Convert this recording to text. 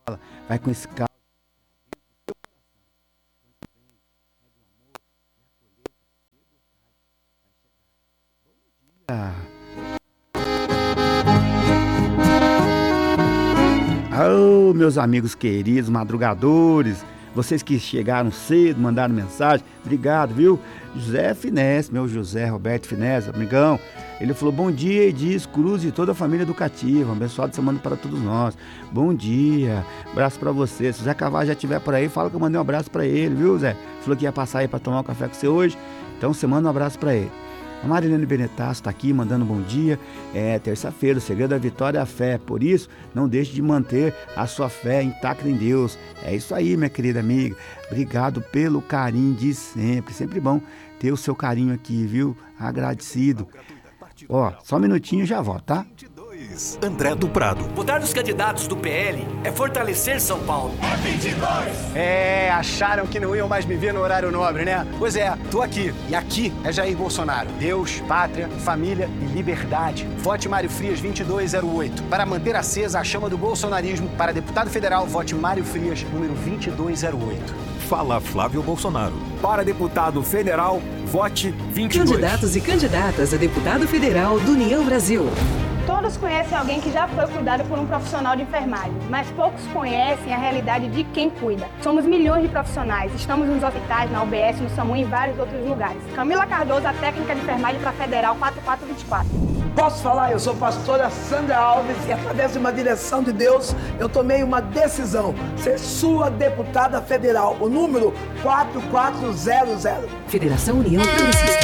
vai com esse carro. Oh, meus amigos queridos, madrugadores, vocês que chegaram cedo, mandaram mensagem, obrigado, viu? José Finés, meu José Roberto Finés, amigão, ele falou: bom dia, Edis, Cruz e toda a família educativa, abençoado semana para todos nós. Bom dia, abraço para você. Se o Zé Carvalho já estiver por aí, fala que eu mandei um abraço para ele, viu, Zé? Falou que ia passar aí para tomar um café com você hoje, então você manda um abraço para ele. A Marilene Benetasso está aqui mandando bom dia. É terça-feira, o segredo da vitória é a fé. Por isso, não deixe de manter a sua fé intacta em Deus. É isso aí, minha querida amiga. Obrigado pelo carinho de sempre. Sempre bom ter o seu carinho aqui, viu? Agradecido. Ó, só um minutinho e já volto, tá? André do Prado. Votar nos candidatos do PL é fortalecer São Paulo. É 22! Acharam que não iam mais me ver no horário nobre, né? Pois é, tô aqui. E aqui é Jair Bolsonaro. Deus, pátria, família e liberdade. Vote Mário Frias 2208. Para manter acesa a chama do bolsonarismo, para deputado federal, vote Mário Frias, número 2208. Fala Flávio Bolsonaro. Para deputado federal, vote 22. Candidatos e candidatas a deputado federal do União Brasil. Todos conhecem alguém que já foi cuidado por um profissional de enfermagem, mas poucos conhecem a realidade de quem cuida. Somos milhões de profissionais, estamos nos hospitais, na UBS, no SAMU e em vários outros lugares. Camila Cardoso, a técnica de enfermagem para Federal 4424. Posso falar? Eu sou pastora Sandra Alves e através de uma direção de Deus, eu tomei uma decisão, ser sua deputada federal, o número 4400. Federação União Progressista.